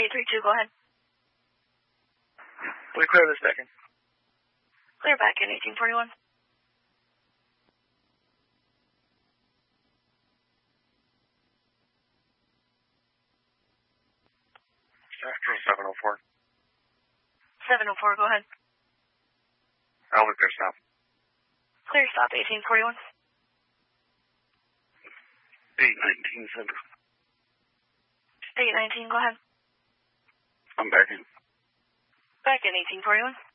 832, go ahead. We clear this back in. Clear back in 1841. Astro 704. 704, go ahead. Alvin, clear stop. Clear stop, 1841. 819 Center. 819, go ahead. I'm back in. Back in 1841.